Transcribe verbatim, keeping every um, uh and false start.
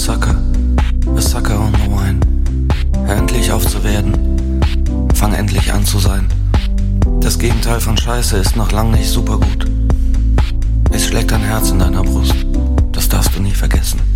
sucker, a sucker on the wine. Hör endlich auf zu werden, fang endlich an zu sein. Das Gegenteil von Scheiße ist noch lang nicht super gut. Es schlägt ein Herz in deiner Brust, das darfst du nie vergessen.